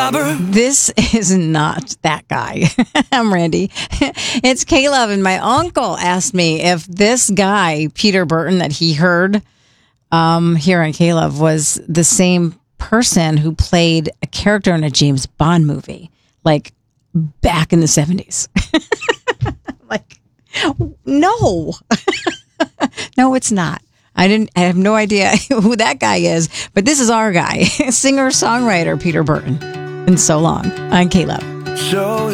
robber. This is not that guy. I'm Randy. It's Caleb, and my uncle asked me if this guy, Peter Burton, that he heard here on Caleb was the same person who played a character in a James Bond movie, like back in the 70s. Like, no. No, it's not. I have no idea who that guy is, but this is our guy, singer-songwriter Peter Burton. And so long. I'm Caleb. So